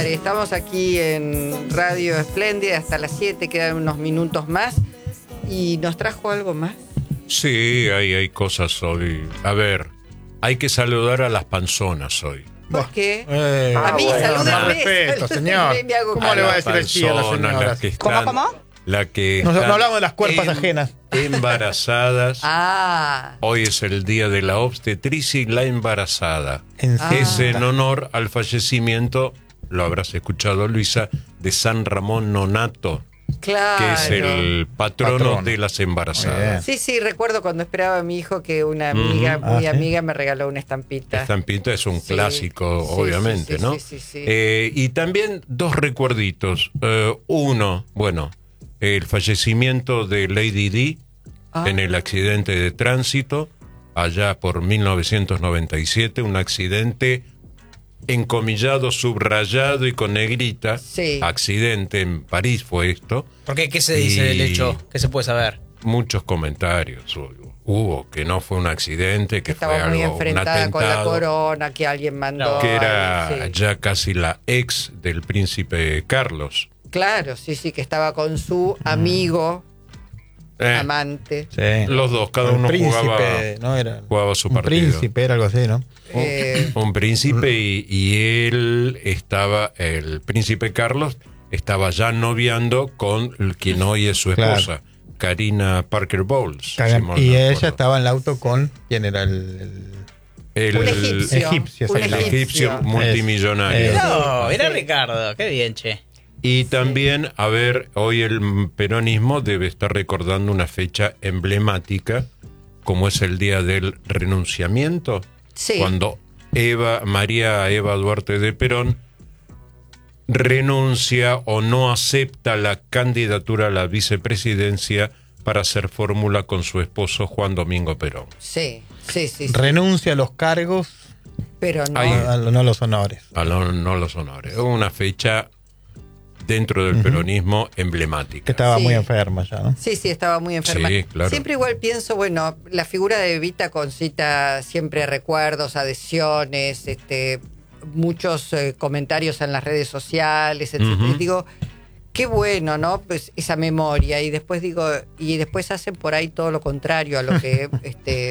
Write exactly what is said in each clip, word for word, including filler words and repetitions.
Oscar, estamos aquí en Radio Espléndida hasta las siete, quedan unos minutos más. ¿Y nos trajo algo más? Sí, hay, hay cosas hoy. A ver, hay que saludar a las panzonas hoy. ¿Por qué? Eh, a mí, bueno, salúdame. más respeto, señor. ¿Cómo le va a decir el chi a la señora? ¿Cómo, cómo? La que no, no hablamos de las cuerpas en, ajenas. Embarazadas. Ah. Hoy es el día de la obstetricia y la embarazada. ¿En Ah. Es en honor al fallecimiento, lo habrás escuchado, Luisa, de San Ramón Nonato, Claro. que es el patrono, Patrono. de las embarazadas. Sí, sí, recuerdo cuando esperaba a mi hijo que una amiga, Mm. muy Ah, ¿sí? amiga, me regaló una estampita. Estampita es un Sí, clásico, sí, obviamente, sí, sí, ¿no? sí, sí, sí. Eh, y también dos recuerditos. Eh, uno, bueno, el fallecimiento de Lady Di Ah. en el accidente de tránsito, allá por mil novecientos noventa y siete, un accidente encomillado, subrayado y con negrita. Sí. Accidente en París fue esto. ¿Por qué? ¿Qué se dice Y- del hecho? ¿Qué se puede saber? Muchos comentarios hubo, hubo, que no fue un accidente, que Estaba fue muy algo, un enfrentada con la atentado, corona, que alguien mandó. No, que era Ay, sí. ya casi la ex del príncipe Carlos. Claro, sí, sí, que estaba con su amigo, Eh, amante. Sí. Los dos, cada Un uno príncipe, jugaba, ¿no? Era jugaba su un partido. príncipe, era algo así, ¿no? Eh, Un príncipe y, y él estaba, el príncipe Carlos estaba ya noviando con quien hoy es su esposa, Karina Parker Bowles. Cagan- si mal y no ella recuerdo. estaba en el auto con... ¿Quién era el...? el- El, un egipcio. egipcio, un el egipcio multimillonario. Es- No, Sí. era Ricardo, qué bien, che. Y también, a ver, hoy el peronismo debe estar recordando una fecha emblemática, como es el día del renunciamiento, Sí. cuando Eva, María Eva Duarte de Perón renuncia o no acepta la candidatura a la vicepresidencia para hacer fórmula con su esposo Juan Domingo Perón. Sí, sí, sí, sí. Renuncia a los cargos, Pero no. Ahí. a- a- no a los honores. A lo- no los honores. Es una fecha dentro del peronismo emblemática. Que estaba Sí. muy enferma ya, ¿no? Sí, sí, estaba muy enferma. Sí, claro. Siempre igual pienso, bueno, la figura de Evita concita siempre recuerdos, adhesiones, este, muchos eh, comentarios en las redes sociales, etcétera. Ujú. Y digo, qué bueno, ¿no? Pues esa memoria. Y después digo, y después hacen por ahí todo lo contrario a lo que, este,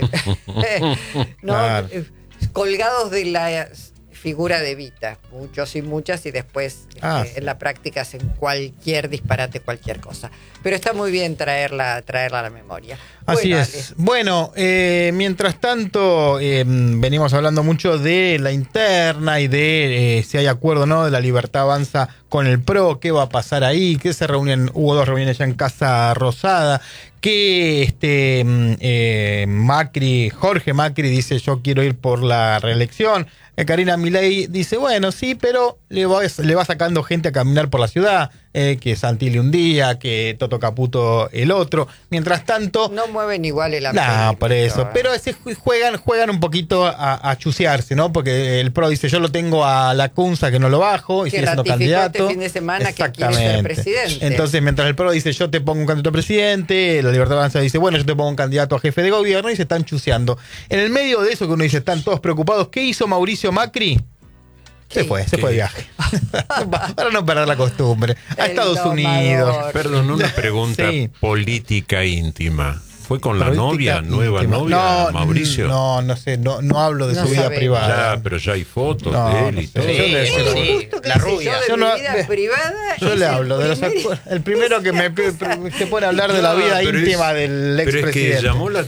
¿no? Claro. Eh, Colgados de la figura de Evita, muchos y muchas, y después Ah, este, sí. en la práctica hacen cualquier disparate, cualquier cosa. Pero está muy bien traerla, traerla a la memoria. Así Bueno, es. Bueno, eh, mientras tanto, eh, venimos hablando mucho de la interna y de eh, si hay acuerdo o no, de la Libertad Avanza con el P R O, qué va a pasar ahí, que se reúnen, hubo dos reuniones ya en Casa Rosada, que este mm, eh, Macri, Jorge Macri dice yo quiero ir por la reelección. Eh, Karina Milei dice, bueno, sí, pero le va, le va sacando gente a caminar por la ciudad, eh, que Santilli un día, que Toto Caputo el otro. Mientras tanto... no mueven igual el No, apellido, por eso. ¿eh? Pero ese ju- juegan, juegan un poquito a, a chusearse, ¿no? Porque el P R O dice, yo lo tengo a la Cunza que no lo bajo y Que sigue siendo ratificó candidato. este fin de semana que quiere ser Exactamente. presidente. Entonces, mientras el P R O dice, yo te pongo un candidato a presidente, la Libertad Avanza dice, bueno, yo te pongo un candidato a jefe de gobierno y se están chuseando. En el medio de eso que uno dice, están todos preocupados, ¿qué hizo Mauricio Macri? Se Sí. fue, se fue de viaje. Para no perder la costumbre. A El Estados domador. Unidos. Perdón, una pregunta Sí. política íntima. ¿Fue con la Política novia, nueva íntima. novia, No, Mauricio? No, no sé, no, no hablo de No su vida sabemos. privada. Ya, pero ya hay fotos No, de él no y sé. todo. Yo le- Sí, yo le- sí, Justo que la sé rubia. yo de Yo mi no- vida de- privada. Yo es le el hablo de los primer- acu- el primero que me se pone a hablar de la No, vida pero íntima es- del Pero es que expresidente. llamó la